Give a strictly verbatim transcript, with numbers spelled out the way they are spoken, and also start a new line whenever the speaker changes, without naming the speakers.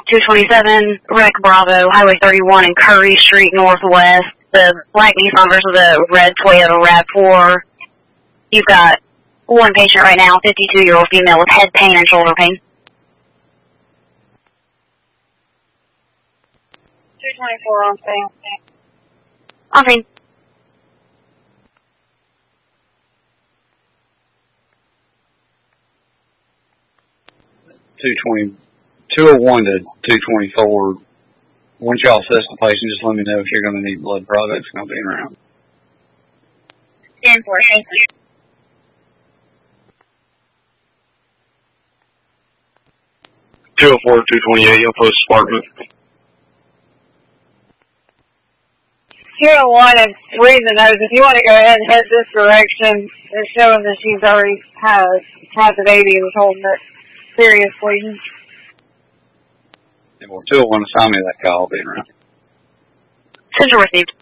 two twenty-seven, Rec Bravo, Highway thirty-one and Curry Street Northwest. The black Nissan versus the red Toyota RAV four. You've got one patient right now, fifty-two-year-old female with head pain and shoulder pain.
two twenty-four on scene.
On scene.
two twenty, two oh one to two twenty-four. Once y'all assess the patient, just let me know if you're going to need blood products and I'll be around.
ten four, thank you.
two oh four, two twenty-eight, you'll post apartment.
two oh one and reading the notes, if you want to go ahead and head this direction, it's showing that she's already has had the baby and was holding it. Serious bleeding.
two oh one, assign me that call, I'll be around.
Central received.